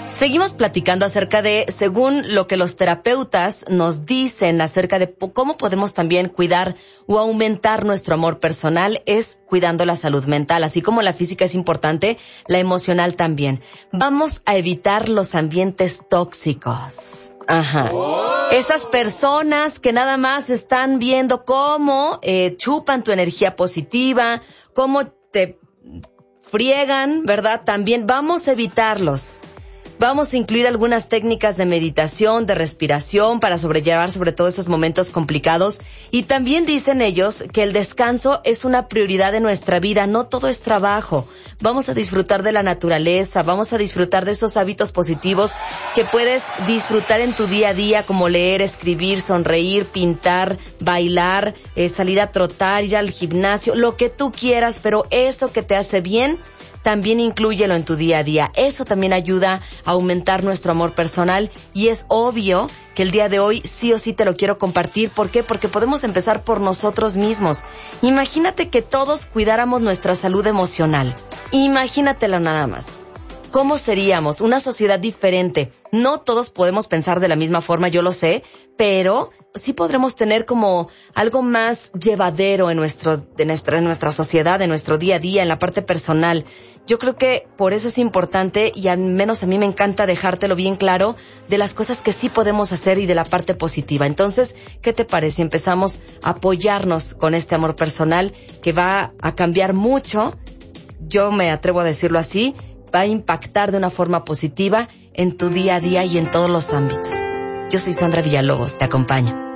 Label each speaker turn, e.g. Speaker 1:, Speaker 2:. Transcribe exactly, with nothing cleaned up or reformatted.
Speaker 1: Seguimos platicando acerca de, según lo que los terapeutas nos dicen acerca de cómo podemos también cuidar o aumentar nuestro amor personal, es cuidando la salud mental. Así como la física es importante, la emocional también. Vamos a evitar los ambientes tóxicos. Ajá. Esas personas que nada más están viendo cómo eh, chupan tu energía positiva, cómo te friegan, ¿verdad? También vamos a evitarlos. Vamos a incluir algunas técnicas de meditación, de respiración para sobrellevar sobre todo esos momentos complicados. Y también dicen ellos que el descanso es una prioridad de nuestra vida, no todo es trabajo. Vamos a disfrutar de la naturaleza, vamos a disfrutar de esos hábitos positivos que puedes disfrutar en tu día a día, como leer, escribir, sonreír, pintar, bailar, eh, salir a trotar, ir al gimnasio, lo que tú quieras, pero eso que te hace bien, también inclúyelo en tu día a día. Eso también ayuda a aumentar nuestro amor personal y es obvio que el día de hoy sí o sí te lo quiero compartir. ¿Por qué? Porque podemos empezar por nosotros mismos. Imagínate que todos cuidáramos nuestra salud emocional. Imagínatelo nada más. ¿Cómo seríamos? Una sociedad diferente. No todos podemos pensar de la misma forma, yo lo sé, pero sí podremos tener como algo más llevadero en nuestro, de nuestra, en nuestra sociedad, en nuestro día a día, en la parte personal. Yo creo que por eso es importante, y al menos a mí me encanta dejártelo bien claro, de las cosas que sí podemos hacer y de la parte positiva. Entonces, ¿qué te parece? Empezamos a apoyarnos con este amor personal que va a cambiar mucho, yo me atrevo a decirlo así, va a impactar de una forma positiva en tu día a día y en todos los ámbitos. Yo soy Sandra Villalobos, te acompaño.